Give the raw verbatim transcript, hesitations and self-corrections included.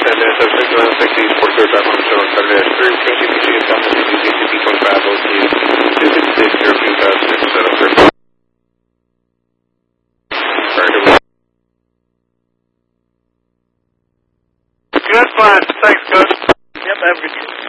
ten dash six nine six eight four zero drive on show on Saturday dash three. Can you see if I'm using C C twenty-five O C two six six zero two five six seven three. Good fine, thanks, Coach. Yep, have a good